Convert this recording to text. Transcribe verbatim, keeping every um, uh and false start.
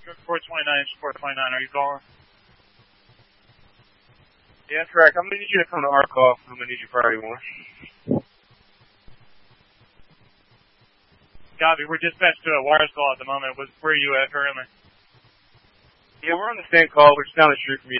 four twenty-nine, four twenty-nine, are you calling? Yeah, that's correct. I'm going to need you to come to our call. I'm going to need you priority one. Copy. We're dispatched to a wires call at the moment. Where are you at currently? Yeah, we're on the same call. We're just down the street from you.